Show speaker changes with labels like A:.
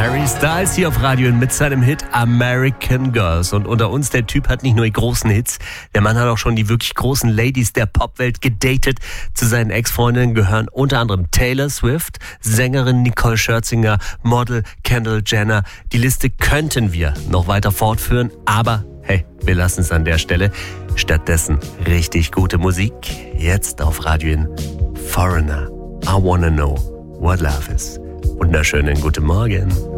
A: Harry Styles hier auf Radio mit seinem Hit American Girls. Und unter uns, der Typ hat nicht nur die großen Hits, der Mann hat auch schon die wirklich großen Ladies der Popwelt gedatet. Zu seinen Ex-Freundinnen gehören unter anderem Taylor Swift, Sängerin Nicole Scherzinger, Model Kendall Jenner. Die Liste könnten wir noch weiter fortführen, aber hey, wir lassen es an der Stelle. Stattdessen richtig gute Musik. Jetzt auf Radio Foreigner. I wanna know what love is. Wunderschönen guten Morgen.